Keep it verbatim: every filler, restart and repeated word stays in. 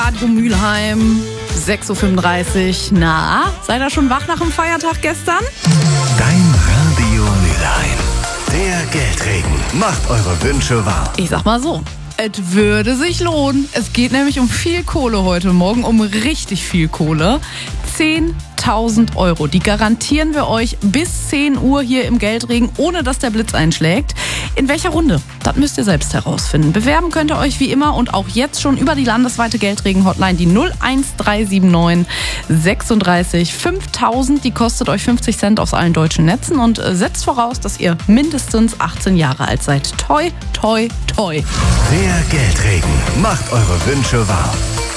Radio Mülheim. sechs Uhr fünfunddreißig. Na, seid ihr schon wach nach dem Feiertag gestern? Dein Radio Mülheim. Der Geldregen macht eure Wünsche wahr. Ich sag mal so, es würde sich lohnen. Es geht nämlich um viel Kohle heute Morgen, um richtig viel Kohle. zehntausend Euro, die garantieren wir euch bis zehn Uhr hier im Geldregen, ohne dass der Blitz einschlägt. In welcher Runde? Das müsst ihr selbst herausfinden. Bewerben könnt ihr euch wie immer und auch jetzt schon über die landesweite Geldregen-Hotline, die null eins drei sieben neun sechsunddreißig fünftausend. Die kostet euch fünfzig Cent aus allen deutschen Netzen und setzt voraus, dass ihr mindestens achtzehn Jahre alt seid. Toi, toi, toi. Der Geldregen macht eure Wünsche wahr.